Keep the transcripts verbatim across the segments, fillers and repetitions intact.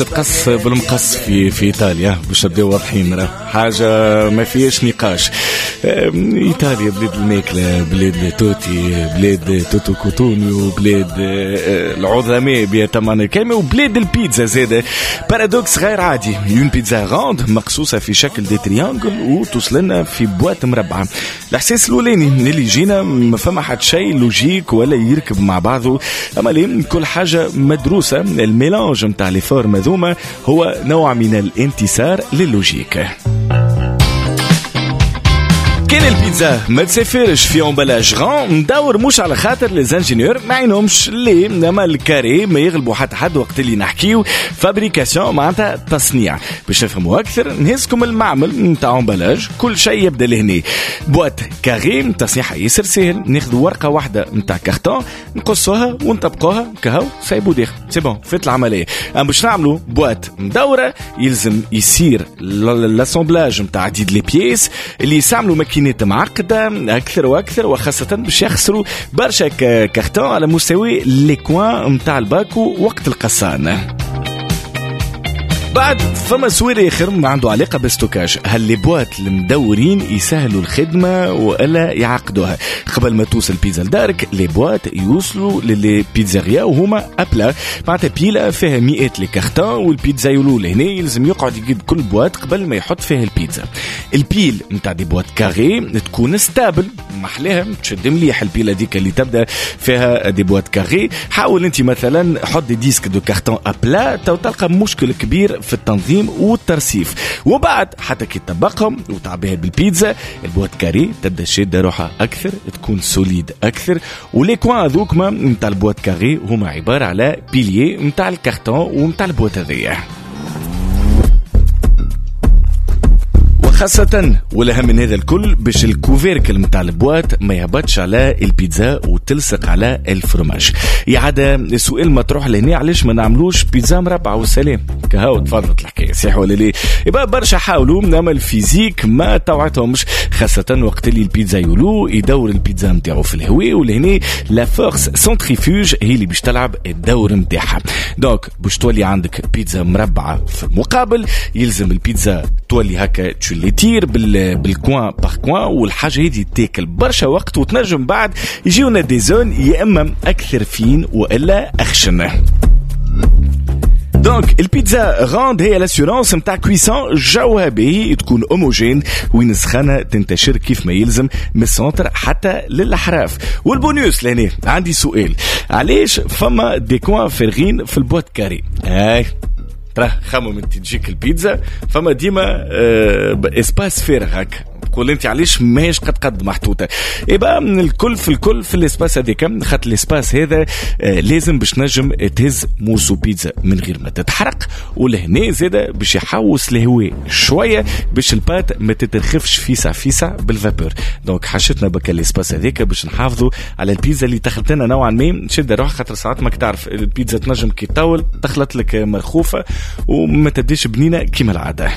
تقص بالمقص في في ايطاليا باش نبداو واضحين، حاجه ما فيهاش نقاش. ايطاليا بلاد الماكله، بلاد توتي، بلاد توتو كوتونيو، بلاد العظماء بيتمنى الكلمه، وبلاد البيتزا زاده. بارادوكس غير عادي، يون بيتزا راند مقصوصه في شكل دي تريانجل وتوصلنا في بواط مربعه. الاحساس الاولاني اللي يجينا ما فما حد شيء لوجيك ولا يركب مع بعضه، اما ليه كل حاجه مدروسه. الميلانج نتاع لي فورم هذوما هو نوع من الانتصار للوجيك. كان البيتزا ما تسافرش في امبلاج غان، ندور مش على خاطر لي زانجينيور ما عينهمش ليه، انما الكاري ما يغلبوا حتى حد وقت اللي نحكيو فابريكاسيون معناتها تصنيع. باش نفهموا اكثر نهزكم المعمل نتاع امبلاج، كل شيء يبدا لهنا. بوات كاري تصنيعها ياسر سهل، ناخذ ورقه واحده نتاع كارتون نقصوها ونطبقوها كهو سايبو داخل سي بون فات العمليه. اما باش نعملوا بوات مدوره يلزم يصير لاسامبلاج نتاع عديد لي بيس اللي يستعملوا ماكينات معقدة أكثر وأكثر، وخاصة باش يخسروا برشا كارتون على مستوى لي كوان نتاع الباكو وقت القصان. بعد فما سؤال آخر ما عنده علاقة بالستوكاج، هل لي بوات المدورين يسهلوا الخدمة ولا يعقدوها؟ قبل ما توصل بيتزا لدارك لي بوات يوصلوا للي بيتزاريا وهما أبلا معناتها بيلا فيها مئات لي كارتون، والبيتزا يولول هنا يلزم يقعد يجيب كل بوات قبل ما يحط فيها البيتزا. البيل نتاع دي بوات كاري تكون ستابل محلاها، تشد مليح البيلا ديك اللي تبدا فيها دي بوات كاري. حاول انت مثلا حط دي ديسك دو كارتون أبلا تو تلقى مشكل كبير في التنظيم والترصيف. وبعد حتى كي تطبقهم وتعبيها بالبيتزا البوات كاري تبدا شاده روحها اكثر، تكون سوليد اكثر. ولي كوان هذوكما نتاع البوات كاري هما عباره على بيليي نتاع الكارتون ونتاع البوات هذيا. خاصة والأهم من هذا الكل باش الكوفيركل متاع البوات ما يهبطش على البيتزا وتلصق على الفرماج. يعاد سؤال مطروح لهنا، علاش ما نعملوش بيتزا مربعة والسلام كهو؟ تفضلت الحكاية صح ولا ليه؟ يبقى برشا حاولوا انما الفيزيك ما توعتهمش، خاصة وقت اللي البيتزا يولو يدور البيتزا نتاعو في الهواء، ولهنا لا فورس سنتريفوج هي اللي باش تلعب الدور نتاعها. دونك باش تولي عندك بيتزا مربعة في المقابل يلزم البيتزا تولي هكا تشلي تير بالكوان بار كوان، والحاجه هذه تاكل برشا وقت وتنجم بعد يجيونا دي زون يا اما اكثر فين والا اخشن. دونك البيتزا غاند هي لاسيورونس نتاع كويسون جوها باهي تكون هوموجين وين السخانه تنتشر كيف ما يلزم من السنتر حتى للاحراف. والبونيوس لهنا عندي سؤال، علاش فما دي كوان فارغين في البوات كاري؟ اي ترى خمم انت تجيك البيتزا فما ديما اه اسباس فارغ هكا، تقول انت علاش ماهيش قد قد محطوطه؟ يبقى من الكل في الكل في الاسباس هذيك، خاطر الاسباس هذا اه لازم باش نجم تهز موسو بيتزا من غير ما تتحرق، ولهنا زاده باش يحوس الهواء شويه باش البات ما تترخفش فيسع فيسع بالفابور. دونك حاجتنا بكا الاسباس هذيك باش نحافظوا على البيتزا اللي تخلط لنا نوعا ما شد روح، خاطر ساعات ما تعرف البيتزا تنجم كي تطول تخلط لك مرخوفه وما تبديش بنينه كيما العاده.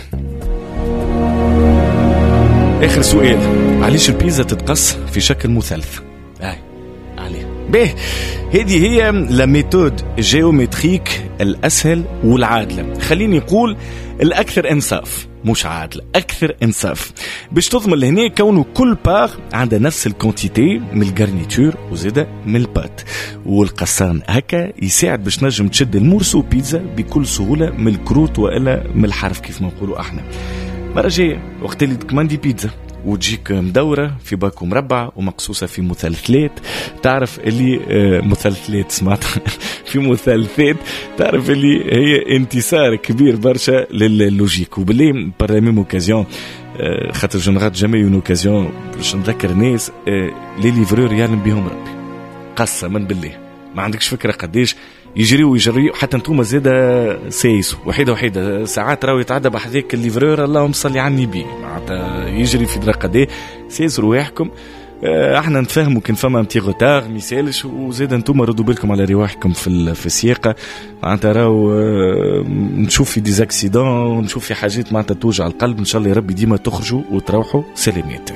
اخر سؤال، علاش البيتزا تتقص في شكل مثلث؟ اي عليه به هذه هي لا ميثود جيومتريك الاسهل والعادله، خليني نقول الاكثر انصاف مش عادل، اكثر انصاف باش تضمن لهنا كونه كل بار عندها نفس الكونتيتي من الجارنيتور وزيده من البات، والقصان هكا يساعد باش نجم تشد المورسو بيتزا بكل سهوله من الكروت والا من الحرف كيف ما نقولوا احنا. مرة جاية وقت اللي تكماندي بيتزا وتجيك مدورة في باكو مربع ومقصوصة في مثلثات، تعرف اللي آه مثلثات سمعت في مثلثات، تعرف اللي هي انتصار كبير برشا لللوجيك. وباللي بار ميم اوكازيون آه خاطر جنغات جامي اون اوكازيون باش نذكر الناس آه لي ليفرور يعلم بهم ربي قسما بالله ما عندكش فكرة قديش يجري ويجري حتى انتم زاده سايس وحيده وحيده ساعات راهو يتعدى بحذاك الليفرور اللهم صل على النبي معناتها يجري في درقه دي سايس رواحكم. اه احنا نتفاهموا كان فما امتي غوتار ميسالش، وزاد انتم ردوا بالكم على رواحكم في في السياقه معناتها راهو اه نشوف في ديزاكسيدون ونشوف في حاجات معناتها توجع القلب. ان شاء الله يا ربي ديما تخرجوا وتروحوا سلامات.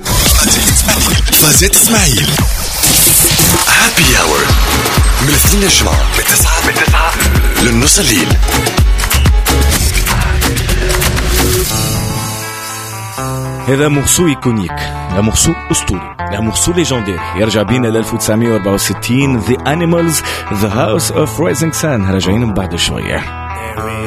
فازت اسماعيل هابي اور من الاثنين للجمعة من تسعة من تسعة للنص الليل. هذا مورسو ايكونيك، لا مورسو اسطوري، لا مورسو ليجندير يرجع بينا ل ألف وتسعمية وأربعة وستين. The Animals The House of Rising Sun. راجعين بعد شويه.